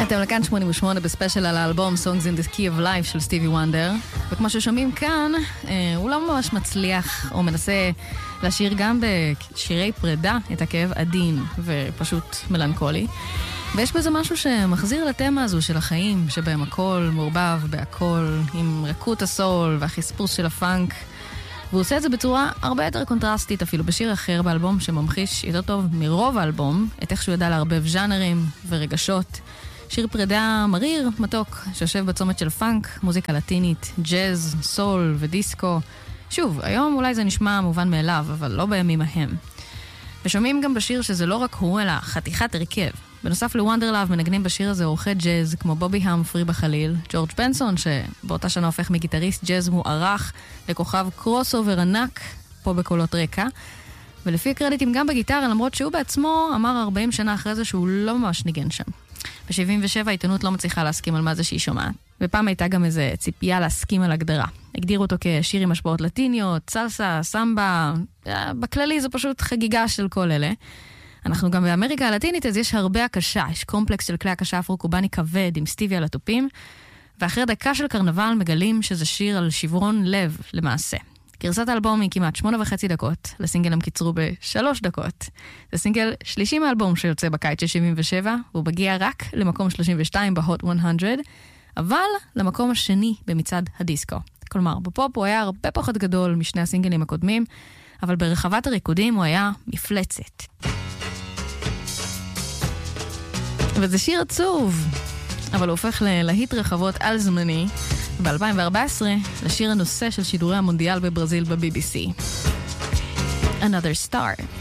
אתם לכאן 88 בספיישל על האלבום Songs in the Key of Life של סטיבי וונדר, וכמו ששומעים כאן, הוא לא ממש מצליח או מנסה לשיר גם בשירי פרידה את הכאב עדין ופשוט מלנכולי, ויש בזה משהו שמחזיר לתמה הזו של החיים, שבהם הכל מעורבב בהכל, עם רכות הסול והחספוס של הפאנק, והוא עושה את זה בצורה הרבה יותר קונטרסטית, אפילו בשיר אחר באלבום שממחיש יותר טוב מרוב האלבום את איך שהוא ידע לערבב ז'אנרים ורגשות. שיר פרידה מריר, מתוק, שיושב בצומת של פאנק, מוזיקה לטינית, ג'אז, סול ודיסקו. שוב, היום אולי זה נשמע מובן מאליו, אבל לא בימים ההם. ושומעים גם בשיר שזה לא רק הוא, אלא חתיכת הרכב. בנוסף לוונדרלאב מנגנים בשיר הזה אורחי ג'אז כמו בובי המפרי בחליל, ג'ורג' בנסון, שבאותה שנה הופך מגיטריסט ג'אז מוערך לכוכב קרוס אובר ענק, פה בקולות רקע. ולפי הקרדיטים גם בגיטרה, למרות שהוא בעצמו אמר 40 שנה אחרי זה שהוא לא ממש ניגן שם. ב-77 העיתונות לא מצליחה להסכים על מה זה שהיא שומעת. ופעם הייתה גם איזה ציפייה להסכים על הגדרה. הגדירו אותו כשיר עם השפעות לטיניות, סלסה, סמבה. בכללי זו פשוט חגיגה של כל אלה. אנחנו גם באמריקה הלטינית, אז יש הרבה הקשה. יש קומפלקס של כלי הקשה אפרו-קובני כבד עם סטיבי על התופים. ואחרי דקה של קרנבל מגלים שזה שיר על שברון לב למעשה. גרסת האלבום היא כמעט 8.5 דקות, לסינגל הם קיצרו ב3 דקות. זה סינגל שלישי מהאלבום שיוצא בקיץ של 77, והוא מגיע רק למקום 32 בהוט 100, אבל למקום השני במצעד הדיסקו. כלומר, בפופ הוא היה הרבה פחות גדול משני הסינגלים הקודמים, אבל ברחבת הריקודים הוא היה מפלצת. וזה שיר עצוב, אבל הוא הופך להיט רחבות על זמני, ב-2014 לשיר הנושא של שידורי המונדיאל בברזיל ב-BBC. Another Star.